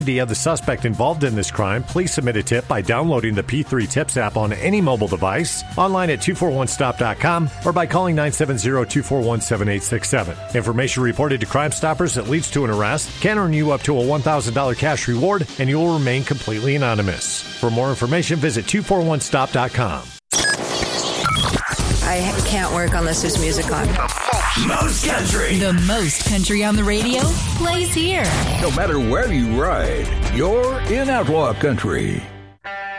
Of the suspect involved in this crime, please submit a tip by downloading the P3 Tips app on any mobile device, online at 241stop.com, or by calling 970-241-7867. Information reported to Crime Stoppers that leads to an arrest can earn you up to a $1,000 cash reward, and you will remain completely anonymous. For more information, visit 241stop.com. I can't work unless there's music on. Most country. The most country on the radio plays here. No matter where you ride, you're in Outlaw Country.